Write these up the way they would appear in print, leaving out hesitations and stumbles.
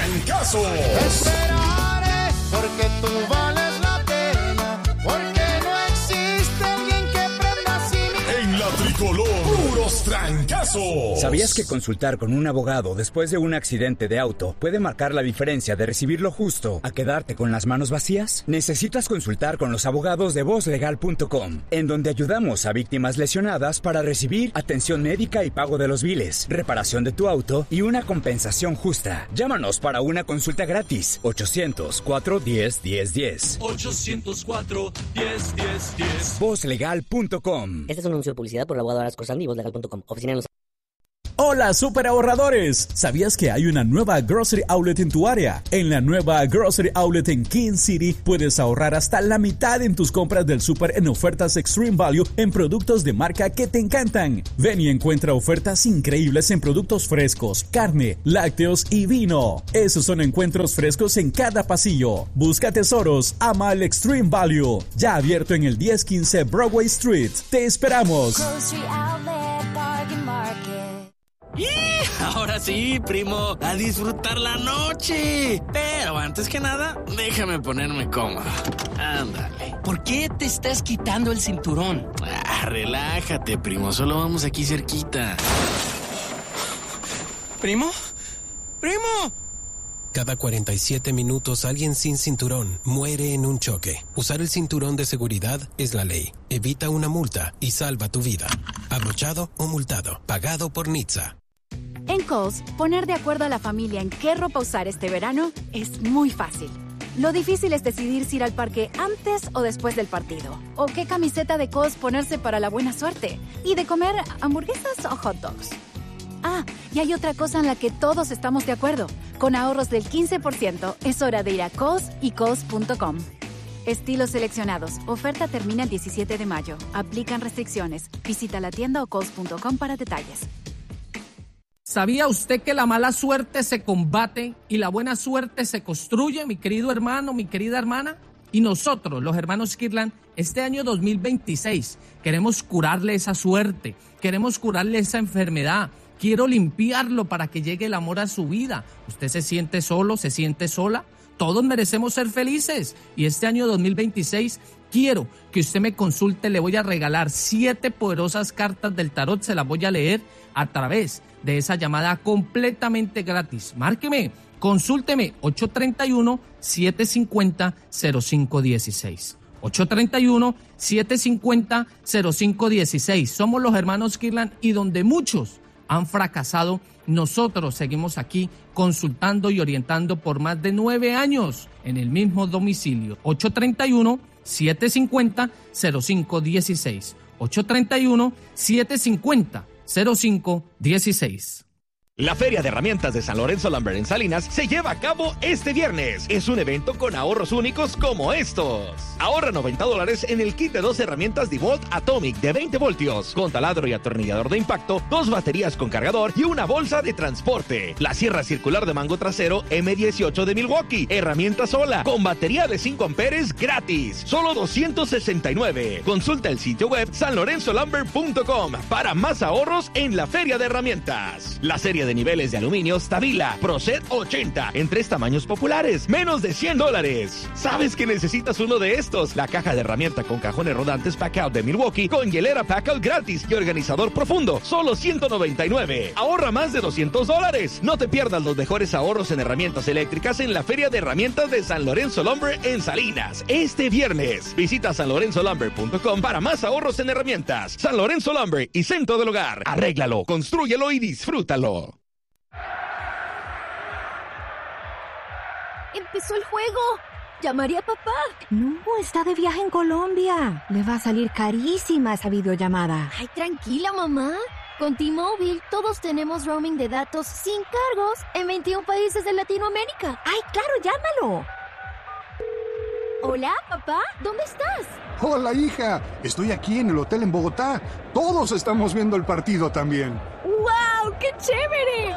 trancazo. Esperaré porque tú vales la pena, porque no existe alguien que prenda así En la tricolor, puros trancazos. ¿Sabías que consultar con un abogado después de un accidente de auto puede marcar la diferencia de recibir lo justo a quedarte con las manos vacías? Necesitas consultar con los abogados de vozlegal.com, en donde ayudamos a víctimas lesionadas para recibir atención médica y pago de los biles, reparación de tu auto y una compensación justa. Llámanos para una consulta gratis. 800-410-1010. 800-410-1010. Vozlegal.com. Este es un anuncio de publicidad por el abogado Arasco Sandy y vozlegal.com. Oficina en Los... Hola super ahorradores, ¿sabías que hay una nueva Grocery Outlet en tu área? En la nueva Grocery Outlet en King City puedes ahorrar hasta la mitad en tus compras del super en ofertas Extreme Value en productos de marca que te encantan. Ven y encuentra ofertas increíbles en productos frescos, carne, lácteos y vino. Esos son encuentros frescos en cada pasillo. Busca tesoros, ama el Extreme Value. Ya abierto en el 1015 Broadway Street. ¡Te esperamos! Grocery Outlet, Bargain Market. ¡Y! Ahora sí, primo, a disfrutar la noche. Pero antes que nada, déjame ponerme cómodo. Ándale. ¿Por qué te estás quitando el cinturón? Relájate, primo, solo vamos aquí cerquita. ¿Primo? ¡Primo! Cada 47 minutos alguien sin cinturón muere en un choque. Usar el cinturón de seguridad es la ley. Evita una multa y salva tu vida. Abrochado o multado. Pagado por NHTSA. En Kohl's, poner de acuerdo a la familia en qué ropa usar este verano es muy fácil. Lo difícil es decidir si ir al parque antes o después del partido. O qué camiseta de Kohl's ponerse para la buena suerte. Y de comer hamburguesas o hot dogs. Ah, y hay otra cosa en la que todos estamos de acuerdo. Con ahorros del 15%, es hora de ir a Kohl's y Kohls.com. Estilos seleccionados. Oferta termina el 17 de mayo. Aplican restricciones. Visita la tienda o Kohls.com para detalles. ¿Sabía usted que la mala suerte se combate y la buena suerte se construye, mi querido hermano, mi querida hermana? Y nosotros, los hermanos Kirtland, este año 2026, queremos curarle esa suerte, queremos curarle esa enfermedad. Quiero limpiarlo para que llegue el amor a su vida. ¿Usted se siente solo, se siente sola? Todos merecemos ser felices. Y este año 2026 quiero que usted me consulte. Le voy a regalar 7 poderosas cartas del tarot. Se las voy a leer a través de esa llamada completamente gratis. Márqueme, consúlteme 831-750-0516. 831-750-0516. Somos los hermanos Kirtland y donde muchos han fracasado, nosotros seguimos aquí consultando y orientando por más de 9 años en el mismo domicilio. 831-750-0516. 831-750-0516. La Feria de Herramientas de San Lorenzo Lumber en Salinas se lleva a cabo este viernes. Es un evento con ahorros únicos como estos. Ahorra $90 en el kit de 2 herramientas DeWalt Atomic de 20 voltios, con taladro y atornillador de impacto, 2 baterías con cargador y una bolsa de transporte. La sierra circular de mango trasero M18 de Milwaukee, herramienta sola, con batería de 5 amperes gratis. Solo $269. Consulta el sitio web sanlorenzolumber.com para más ahorros en la Feria de Herramientas. La serie de niveles de aluminio Stabila Procet 80 en 3 tamaños populares, menos de $100. ¿Sabes que necesitas uno de estos? La caja de herramienta con cajones rodantes Packout de Milwaukee con hielera Packout gratis y organizador profundo, solo $199. Ahorra más de $200. No te pierdas los mejores ahorros en herramientas eléctricas en la Feria de Herramientas de San Lorenzo Lumber en Salinas este viernes. Visita sanlorenzolumber.com para más ahorros en herramientas. San Lorenzo Lumber y Centro del Hogar. Arréglalo, constrúyelo y disfrútalo. ¡Empezó el juego! ¡Llamaré a papá! No, está de viaje en Colombia. Le va a salir carísima esa videollamada. Ay, tranquila, mamá. Con T-Mobile todos tenemos roaming de datos sin cargos en 21 países de Latinoamérica. ¡Ay, claro, llámalo! Hola, papá, ¿dónde estás? Hola, hija. Estoy aquí en el hotel en Bogotá. Todos estamos viendo el partido también. ¡Wow! ¡Qué chévere!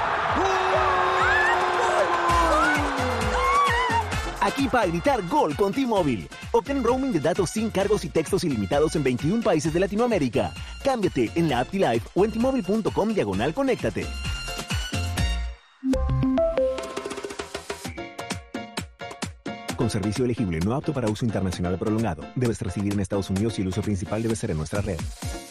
Aquí para gritar gol con T-Mobile. Obtén roaming de datos sin cargos y textos ilimitados en 21 países de Latinoamérica. Cámbiate en la app T-Life o en T-Mobile.com/conéctate. con servicio elegible no apto para uso internacional prolongado. Debes residir en Estados Unidos y el uso principal debe ser en nuestra red.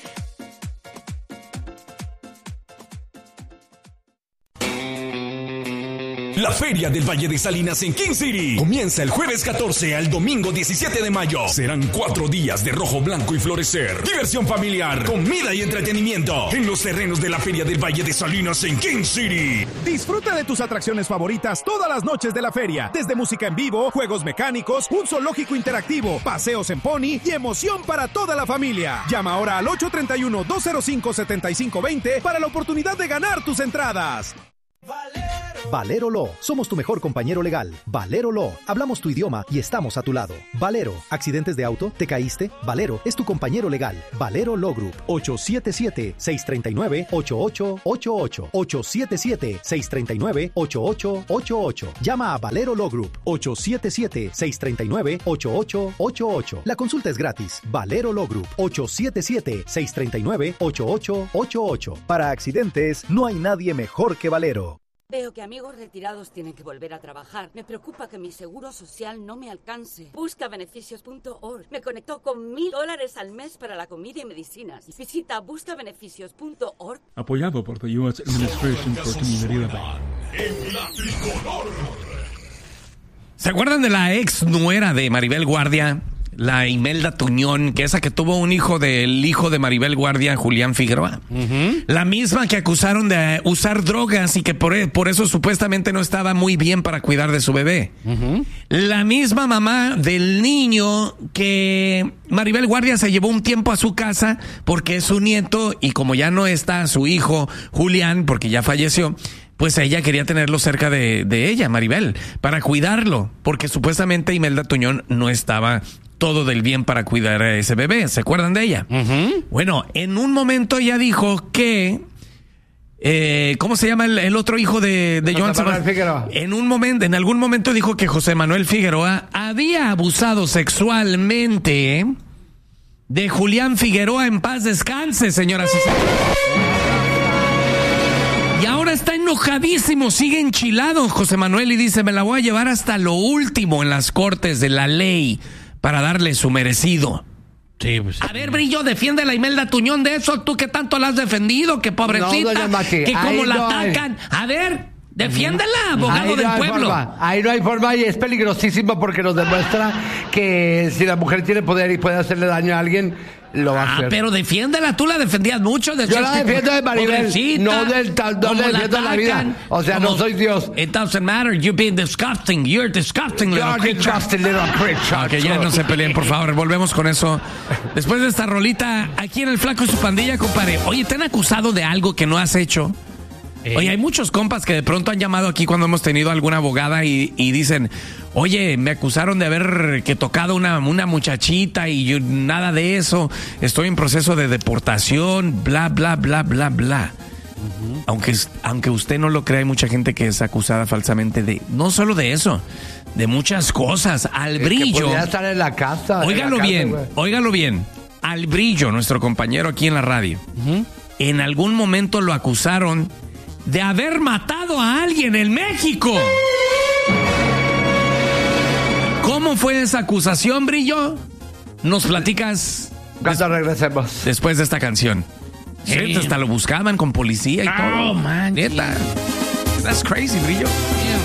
La Feria del Valle de Salinas en King City comienza el jueves 14 al domingo 17 de mayo. Serán 4 días de rojo, blanco y florecer. Diversión familiar, comida y entretenimiento en los terrenos de la Feria del Valle de Salinas en King City. Disfruta de tus atracciones favoritas todas las noches de la feria. Desde música en vivo, juegos mecánicos, un zoológico interactivo, paseos en pony y emoción para toda la familia. Llama ahora al 831-205-7520 para la oportunidad de ganar tus entradas. Valero Law. Somos tu mejor compañero legal. Valero Law. Hablamos tu idioma y estamos a tu lado. Valero. ¿Accidentes de auto? ¿Te caíste? Valero es tu compañero legal. Valero Law Group. 877-639-8888. 877-639-8888. Llama a Valero Law Group. 877-639-8888. La consulta es gratis. Valero Law Group. 877-639-8888. Para accidentes, no hay nadie mejor que Valero. Veo que amigos retirados tienen que volver a trabajar. Me preocupa que mi seguro social no me alcance. Busca beneficios.org. Me conectó con $1,000 al mes para la comida y medicinas. Visita buscabeneficios.org. Apoyado por the U.S. Administration for Community Living. ¿Se acuerdan de la ex nuera de Maribel Guardia? La Imelda Tuñón, que esa que tuvo un hijo del hijo de Maribel Guardia, Julián Figueroa. La misma que acusaron de usar drogas y que por eso supuestamente no estaba muy bien para cuidar de su bebé. La misma mamá del niño que Maribel Guardia se llevó un tiempo a su casa porque es su nieto y como ya no está su hijo Julián, porque ya falleció, pues ella quería tenerlo cerca de ella, Maribel, para cuidarlo, porque supuestamente Imelda Tuñón no estaba todo del bien para cuidar a ese bebé. ¿Se acuerdan de ella? Bueno, en un momento ella dijo que ¿cómo se llama el otro hijo de Joan Sebastián? En algún momento dijo que José Manuel Figueroa había abusado sexualmente de Julián Figueroa. En paz descanse, señoras y señores. Y ahora está enojadísimo, sigue enchilado José Manuel y dice: me la voy a llevar hasta lo último en las cortes de la ley para darle su merecido. Sí, pues, a ver, Brillo, defiende a la Imelda Tuñón de eso. Tú que tanto la has defendido, que pobrecita, no, que como la atacan. A ver, defiéndela, abogado del pueblo. Ahí no hay forma y es peligrosísimo porque nos demuestra que si la mujer tiene poder y puede hacerle daño a alguien, lo va a hacer. Pero defiéndela, tú la defendías mucho. Yo la defiendo de Maribel, no le defiendo la vida. O sea, no soy Dios. It doesn't matter, you're being disgusting. You're disgusting little creature. Ok, ya no se peleen, por favor. Volvemos con eso. Después de esta rolita, aquí en El Flaco y su pandilla, compadre. Oye, ¿te han acusado de algo que no has hecho? Oye, hay muchos compas que de pronto han llamado aquí cuando hemos tenido alguna abogada y dicen: oye, me acusaron de haber tocado una muchachita y yo nada de eso. Estoy en proceso de deportación, bla, bla, bla, bla, bla. Aunque usted no lo crea, hay mucha gente que es acusada falsamente de, no solo de eso, de muchas cosas. Al Brillo. Que podría estar en la casa. Óigalo bien. Al Brillo, nuestro compañero aquí en la radio. En algún momento lo acusaron de haber matado a alguien en México. ¿Cómo fue esa acusación, Brillo? Nos platicas cuando regresemos. Después de esta canción. Sí. Hasta lo buscaban con policía y todo. Man. Neta. That's crazy, Brillo.